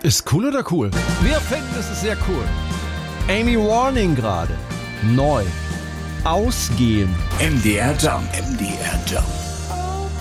Ist cool oder cool? Wir finden, es ist sehr cool. Amy Warning gerade. Neu. Ausgehen. MDR Jump. MDR Jump.